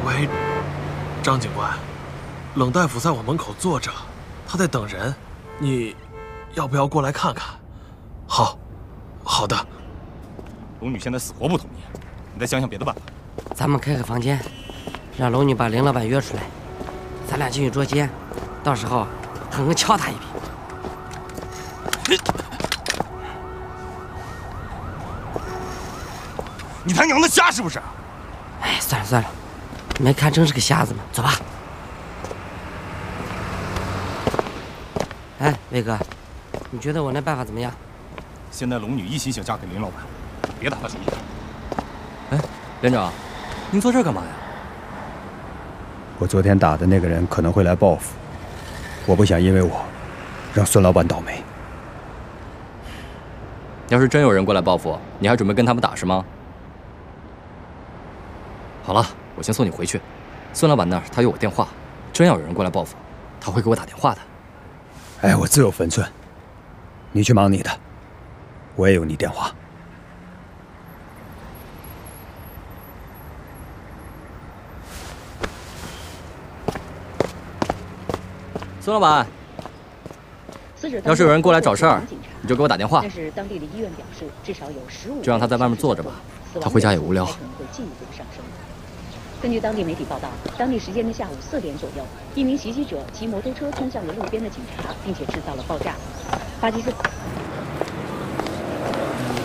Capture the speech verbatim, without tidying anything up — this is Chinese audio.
喂，张警官，冷大夫在我门口坐着，他在等人，你要不要过来看看？好，好的。 龙女现在死活不同意，你再想想别的办法。 咱们开个房间，让龙女把林老板约出来，咱俩进去捉奸，到时候狠狠敲他一笔。 你他娘的瞎是不是？ 哎，算了算了，没看成是个瞎子吗？走吧。哎，魏哥，你觉得我那办法怎么样？ 现在龙女一心想嫁给林老板，别打他主意。 哎，连长，您坐这儿干嘛呀？ 我昨天打的那个人可能会来报复，我不想因为我让孙老板倒霉。 要是真有人过来报复，你还准备跟他们打是吗？ 好了，我先送你回去。孙老板那儿他有我电话，真要有人过来报复，他会给我打电话的。 哎，我自有分寸，你去忙你的，我也有你电话。 孙老板，要是有人过来找事儿，你就给我打电话。 但是当地的医院表示，至少有十五。 就让他在外面坐着吧，他回家也无聊。 根据当地媒体报道，当地时间的下午四点左右，一名袭击者骑摩托车冲向了路边的警察，并且制造了爆炸。巴基斯坦。